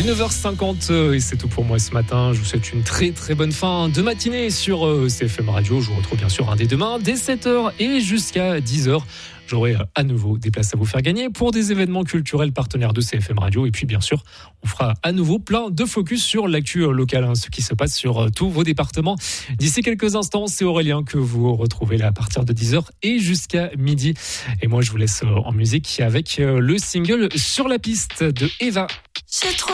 9h50 et c'est tout pour moi ce matin. Je vous souhaite une très très bonne fin de matinée sur CFM Radio. Je vous retrouve bien sûr dès demain, dès 7h et jusqu'à 10h. J'aurai à nouveau des places à vous faire gagner pour des événements culturels partenaires de CFM Radio. Et puis bien sûr, on fera à nouveau plein de focus sur l'actu locale, ce qui se passe sur tous vos départements. D'ici quelques instants, c'est Aurélien que vous retrouvez là à partir de 10h et jusqu'à midi. Et moi, je vous laisse en musique avec le single Sur la piste de Eva.